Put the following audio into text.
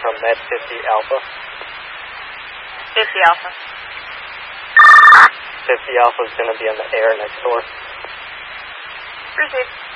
from Med 50 Alpha. 50 Alpha. 50 Alpha is going to be in the air next door. Received.